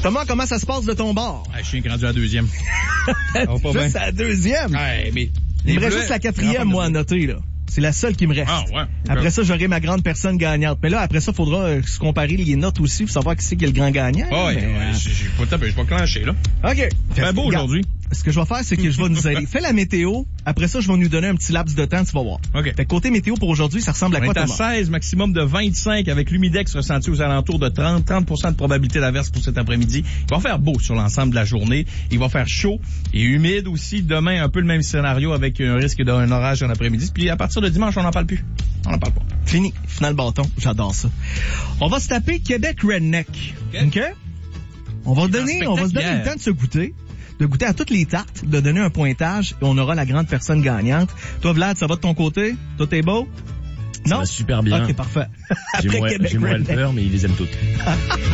Thomas, comment ça se passe de ton bord? Je suis rendu à la deuxième. Juste à la deuxième? Ouais, mais... Il me reste juste la quatrième, moi, à noter, là. C'est la seule qui me reste. Ah, ouais. Après ça, j'aurai ma grande personne gagnante. Mais là, après ça, il faudra se comparer les notes aussi pour savoir qui c'est qui est le grand gagnant. Ouais, j'ai pas clenché, là. OK. Fait beau aujourd'hui. Ce que je vais faire, c'est que je vais nous aider. Fais la météo. Après ça, je vais nous donner un petit laps de temps, tu vas voir. OK. Fait côté météo pour aujourd'hui, ça ressemble à quoi, Thomas? Thomas? On est à 16, maximum de 25, avec l'humidex ressenti aux alentours de 30% de probabilité d'averse pour cet après-midi. Il va faire beau sur l'ensemble de la journée. Il va faire chaud et humide aussi. Demain, un peu le même scénario avec un risque d'un orage en après-midi. Puis à partir de dimanche, on n'en parle plus. On n'en parle pas. Fini. Final bâton. J'adore ça. On va se taper Québec Redneck. OK? On va se donner le temps de se goûter. De goûter à toutes les tartes, de donner un pointage, et on aura la grande personne gagnante. Toi, Vlad, ça va de ton côté? Tout est beau? Ça va super bien. OK, parfait. J'ai moins le peur, mais ils les aiment toutes.